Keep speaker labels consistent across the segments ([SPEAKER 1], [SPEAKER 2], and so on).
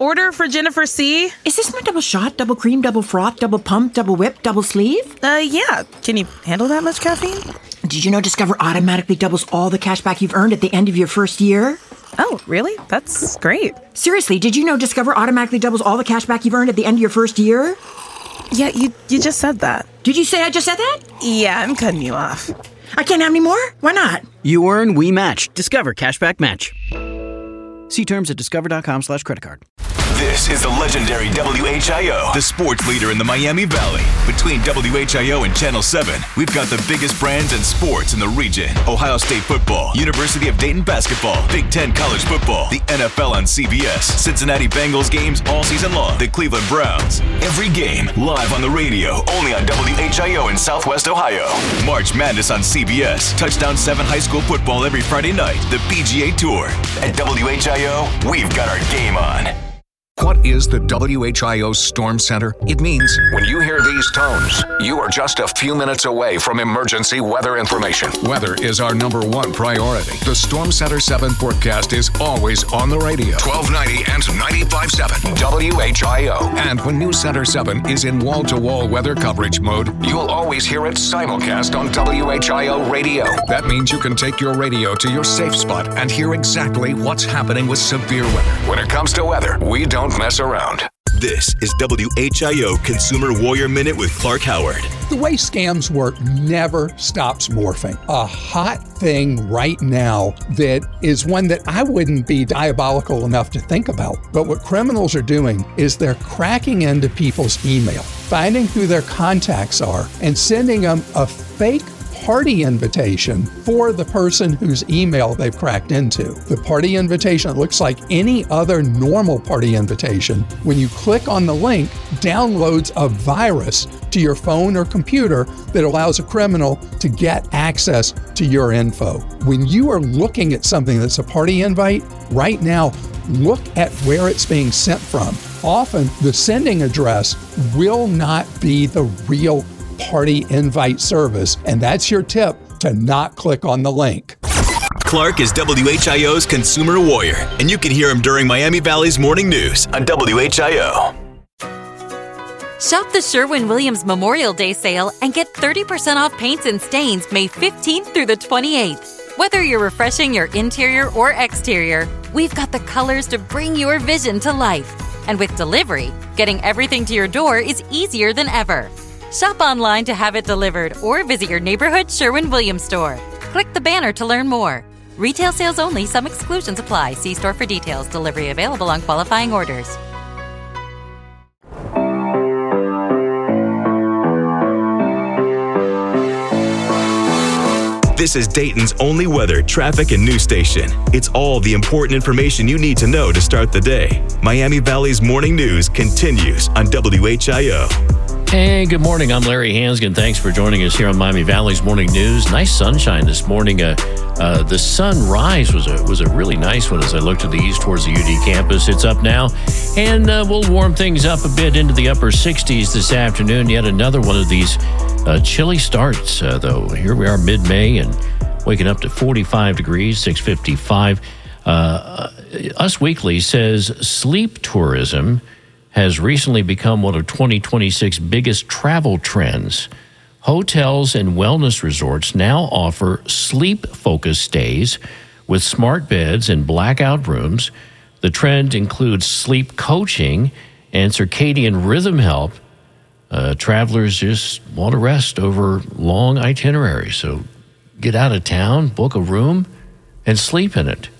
[SPEAKER 1] Order for Jennifer C.
[SPEAKER 2] Is this my double shot, double cream, double froth, double pump, double whip, double sleeve?
[SPEAKER 1] Yeah. Can you handle that much caffeine?
[SPEAKER 2] Did you know Discover automatically doubles all the cash back you've earned at the end of your first year?
[SPEAKER 1] Oh, really? That's great.
[SPEAKER 2] Seriously, did you know Discover automatically doubles all the cash back you've earned at the end of your first year?
[SPEAKER 1] Yeah, you just said that.
[SPEAKER 2] Did you say I just said that?
[SPEAKER 1] Yeah, I'm cutting you off.
[SPEAKER 2] I can't have any more? Why not?
[SPEAKER 3] You earn, we match. Discover Cashback Match. See terms at discover.com/creditcard.
[SPEAKER 4] This is the legendary WHIO, the sports leader in the Miami Valley. Between WHIO and Channel 7, we've got the biggest brands and sports in the region. Ohio State football, University of Dayton basketball, Big Ten college football, the NFL on CBS, Cincinnati Bengals games all season long, the Cleveland Browns. Every game live on the radio, only on WHIO in Southwest Ohio. March Madness on CBS, Touchdown 7 high school football every Friday night, the PGA Tour. At WHIO, we've got our game on.
[SPEAKER 5] What is the WHIO Storm Center? It means when you hear these tones, you are just a few minutes away from emergency weather information. Weather is our #1 priority. The Storm Center 7 forecast is always on the radio. 1290 and 95.7 WHIO. And when News Center 7 is in wall-to-wall weather coverage mode, you'll always hear it simulcast on WHIO radio. That means you can take your radio to your safe spot and hear exactly what's happening with severe weather. When it comes to weather, we don't mess around.
[SPEAKER 4] This is WHIO Consumer Warrior Minute with Clark Howard.
[SPEAKER 6] The way scams work never stops morphing. A hot thing right now that is one that I wouldn't be diabolical enough to think about. But what criminals are doing is they're cracking into people's email, finding who their contacts are, and sending them a fake party invitation for the person whose email they've cracked into. The party invitation looks like any other normal party invitation. When you click on the link, downloads a virus to your phone or computer that allows a criminal to get access to your info. When you are looking at something that's a party invite, right now, look at where it's being sent from. Often, the sending address will not be the real party invite service, and that's your tip to not click on the link.
[SPEAKER 4] Clark is WHIO's Consumer Warrior, and you can hear him during Miami Valley's Morning News on WHIO.
[SPEAKER 7] Shop the Sherwin-Williams Memorial Day sale and get 30% off paints and stains May 15th through the 28th. Whether you're refreshing your interior or exterior, we've got the colors to bring your vision to life. And with delivery, getting everything to your door is easier than ever. Shop online to have it delivered or visit your neighborhood Sherwin-Williams store. Click the banner to learn more. Retail sales only. Some exclusions apply. See store for details. Delivery available on qualifying orders.
[SPEAKER 4] This is Dayton's only weather, traffic, and news station. It's all the important information you need to know to start the day. Miami Valley's Morning News continues on WHIO.
[SPEAKER 8] Hey, good morning. I'm Larry Hansgen. Thanks for joining us here on Miami Valley's Morning News. Nice sunshine this morning. The sunrise was a really nice one as I looked to the east towards the UD campus. It's up now, and we'll warm things up a bit into the upper 60s this afternoon. Yet another one of these chilly starts, though. Here we are mid-May and waking up to 45 degrees, 6:55. Us Weekly says sleep tourism has recently become one of 2026's biggest travel trends. Hotels and wellness resorts now offer sleep-focused stays with smart beds and blackout rooms. The trend includes sleep coaching and circadian rhythm help. Travelers just want to rest over long itineraries, so get out of town, book a room, and sleep in it.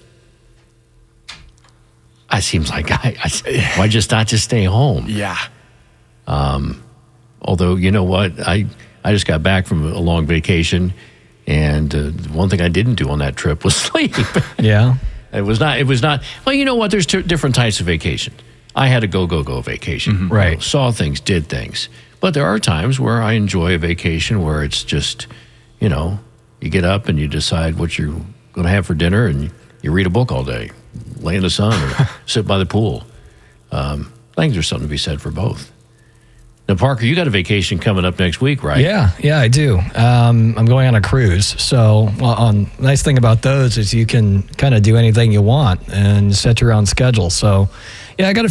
[SPEAKER 8] It seems like why just not just stay home?
[SPEAKER 9] Yeah.
[SPEAKER 8] Although, you know what? I just got back from a long vacation, and one thing I didn't do on that trip was sleep.
[SPEAKER 9] Yeah.
[SPEAKER 8] It was not. Well, you know what? There's different types of vacation. I had a go vacation.
[SPEAKER 9] Mm-hmm. Right.
[SPEAKER 8] You know, saw things, did things. But there are times where I enjoy a vacation where it's just, you know, you get up and you decide what you're going to have for dinner, and you read a book all day, lay in the sun, or sit by the pool. I think there's something to be said for both. Now, Parker, you got a vacation coming up next week, right?
[SPEAKER 9] Yeah, I do. I'm going on a cruise. So, nice thing about those is you can kind of do anything you want and set your own schedule. So, yeah, I got a